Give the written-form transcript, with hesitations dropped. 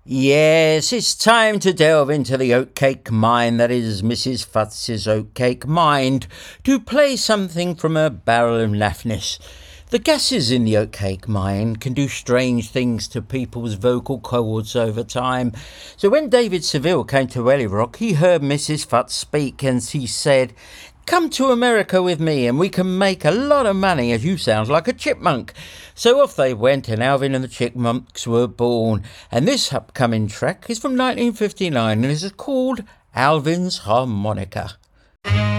Yes, it's time to delve into the oatcake mine that is Mrs. Futz's oatcake mind to play something from a barrel of naffness. The gases in the oatcake mine can do strange things to people's vocal cords over time. So when David Seville came to Welly Rock, he heard Mrs. Futz speak and she said, "Come to America with me and we can make a lot of money as you sound like a chipmunk." So off they went and Alvin and the Chipmunks were born. And this upcoming track is from 1959 and is called Alvin's Harmonica.